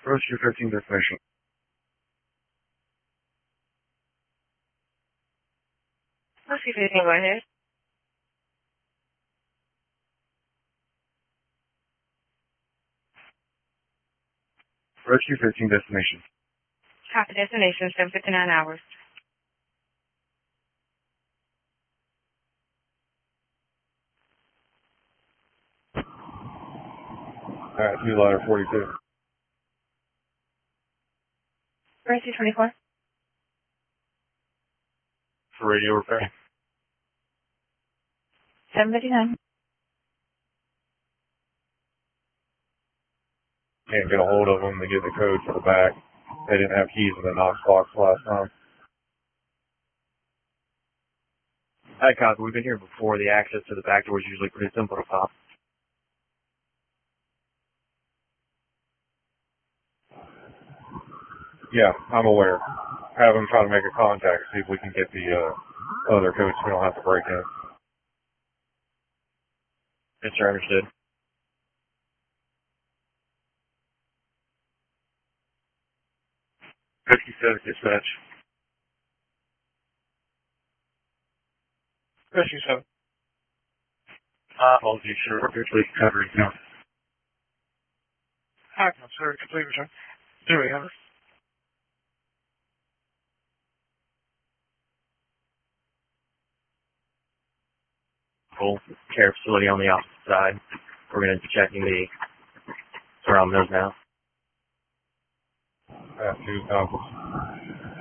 Rescue 13 destination. Rescue 15, go ahead. Rescue 15 destination. Copy destination, 7:59 hours. Alright, 2 ladder 42. Rescue 24. For radio repair. 7:59. Can't get a hold of them to get the code for the back. They didn't have keys in the Knox box last time. Hi, copy. We've been here before. The access to the back door is usually pretty simple to pop. Yeah, I'm aware. Have them try to make a contact, see if we can get the other codes so we don't have to break in. Yes, sir. Understood. Rescue 7 dispatch. Rescue 7. Apologies, sir. Officially covered now. Hi, sir. Complete return. Do we have it? Full care facility on the opposite side. We're going to be checking the surround those now. Pass 2 copies.